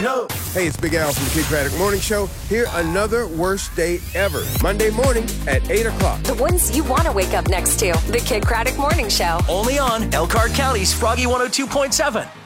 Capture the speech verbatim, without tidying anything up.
know. Hey, it's Big Al from the Kid Craddock Morning Show. Here, another worst day ever. Monday morning at eight o'clock. The ones you want to wake up next to. The Kid Craddock Morning Show. Only on Elkhart County's Froggy one oh two point seven.